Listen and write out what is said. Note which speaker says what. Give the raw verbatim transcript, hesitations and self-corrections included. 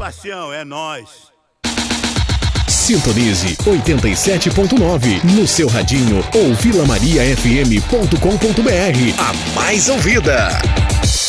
Speaker 1: Sebastião, é nóis.
Speaker 2: Sintonize oitenta e sete ponto nove no seu radinho ou vila maria f m ponto com ponto b r. A mais ouvida.